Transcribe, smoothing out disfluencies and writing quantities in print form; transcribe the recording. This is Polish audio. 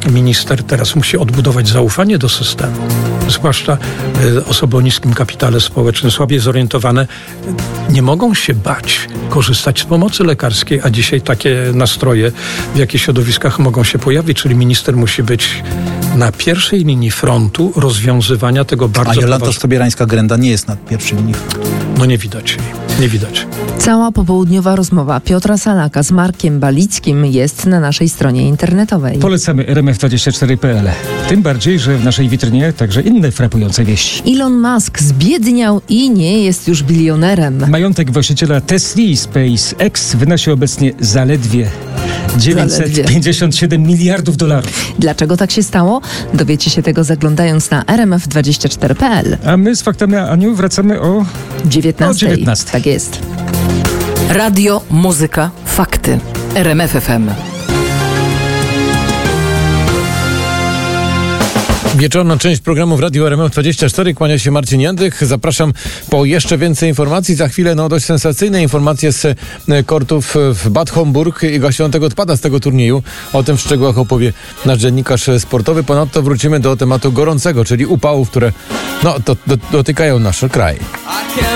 minister teraz musi odbudować zaufanie do systemu. Zwłaszcza osoby o niskim kapitale społecznym, słabiej zorientowane, nie mogą się bać korzystać z pomocy lekarskiej, a dzisiaj takie nastroje w jakichś środowiskach mogą się pojawić, czyli minister musi być na pierwszej linii frontu rozwiązywania tego bardzo Jolanta Sobierańska-Grenda nie jest na pierwszej linii frontu. No nie widać jej. Nie widać. Cała popołudniowa rozmowa Piotra Salaka z Markiem Balickim jest na naszej stronie internetowej. Polecamy rmf24.pl. Tym bardziej, że w naszej witrynie także inne frapujące wieści. Elon Musk zbiedniał i nie jest już bilionerem. Majątek właściciela Tesli i SpaceX wynosi obecnie zaledwie 957 miliardów dolarów. Dlaczego tak się stało? Dowiecie się tego zaglądając na rmf24.pl. A my z faktami, Aniu, wracamy o 19. O 19. Tak jest. Radio, muzyka, fakty. RMF FM. Wieczorna część programu w Radiu RMF24. Kłania się Marcin Jędrych. Zapraszam po jeszcze więcej informacji. Za chwilę dość sensacyjne informacje z kortów w Bad Homburg i Gasiątek odpada z tego turnieju. O tym w szczegółach opowie nasz dziennikarz sportowy. Ponadto wrócimy do tematu gorącego, czyli upałów, które dotykają nasz kraj.